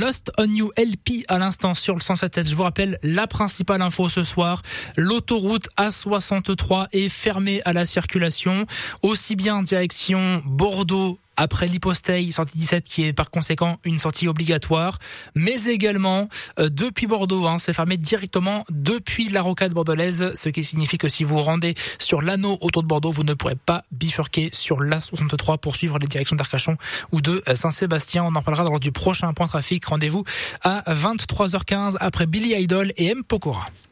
Lost on You LP à l'instant sur le 107.7. Je vous rappelle la principale info ce soir. L'autoroute A63 est fermée à la circulation, aussi bien direction Bordeaux après l'Hyposteil, sortie 17 qui est par conséquent une sortie obligatoire, mais également depuis Bordeaux, c'est fermé directement depuis la rocade bordelaise, ce qui signifie que si vous rendez sur l'anneau autour de Bordeaux, vous ne pourrez pas bifurquer sur l'A63 pour suivre les directions d'Arcachon ou de Saint-Sébastien. On en parlera lors du prochain point trafic. Rendez-vous à 23h15 après Billy Idol et M. Pokora.